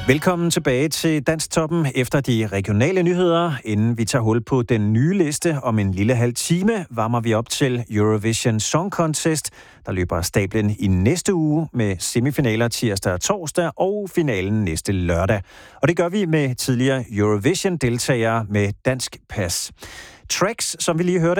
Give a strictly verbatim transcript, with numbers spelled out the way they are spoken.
Velkommen tilbage til Dansktoppen efter de regionale nyheder. Inden vi tager hul på den nye liste om en lille halv time, varmer vi op til Eurovision Song Contest, der løber stablen i næste uge med semifinaler tirsdag og torsdag og finalen næste lørdag. Og det gør vi med tidligere Eurovision-deltagere med dansk pas. Tracks, som vi lige hørte,